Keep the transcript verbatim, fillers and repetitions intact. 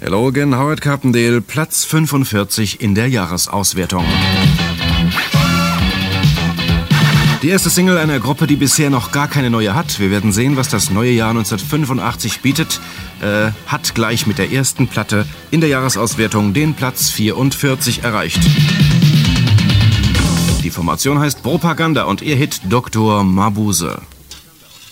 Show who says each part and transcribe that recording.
Speaker 1: Hello again, Howard Carpendale, Platz fünfundvierzig in der Jahresauswertung. Die erste Single einer Gruppe, die bisher noch gar keine neue hat. Wir werden sehen, was das neue Jahr neunzehnhundertfünfundachtzig bietet. Äh, hat gleich mit der ersten Platte in der Jahresauswertung den Platz vierundvierzig erreicht. Die Formation heißt Propaganda und ihr Hit Doktor Mabuse.